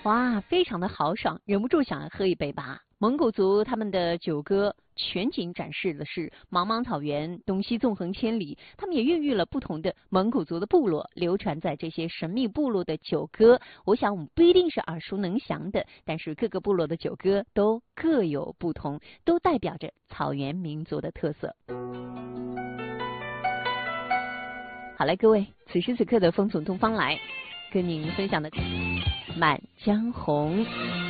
哇，非常的豪爽，忍不住想要喝一杯吧。蒙古族他们的酒歌全景展示的是茫茫草原，东西纵横千里，他们也孕育了不同的蒙古族的部落，流传在这些神秘部落的酒歌，我想我们不一定是耳熟能详的，但是各个部落的酒歌都各有不同，都代表着草原民族的特色。好嘞，各位，此时此刻的风从东方来，跟您分享的《满江红》。